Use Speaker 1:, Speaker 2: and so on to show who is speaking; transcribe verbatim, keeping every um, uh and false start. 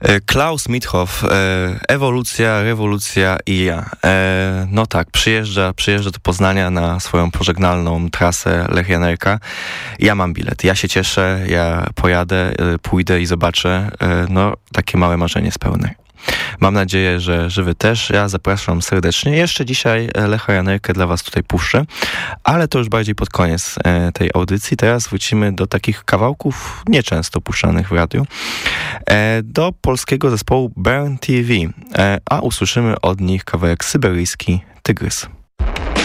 Speaker 1: Klaus Mithoff, ewolucja, rewolucja i ja. No tak, przyjeżdża, przyjeżdża do Poznania na swoją pożegnalną trasę Lech Janerka. Ja mam bilet, ja się cieszę, ja pojadę, pójdę i zobaczę. No, takie małe marzenie spełnię. Mam nadzieję, że, że wy też. Ja zapraszam serdecznie. Jeszcze dzisiaj Lecha Janerkę dla was tutaj puszczę, ale to już bardziej pod koniec tej audycji. Teraz wrócimy do takich kawałków nieczęsto puszczanych w radiu. Do polskiego zespołu Burn T V, a usłyszymy od nich kawałek Syberyjski Tygrys.